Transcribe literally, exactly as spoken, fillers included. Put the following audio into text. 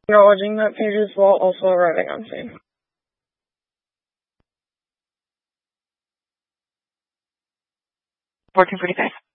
Acknowledging that pages while also arriving on scene. fourteen forty-five.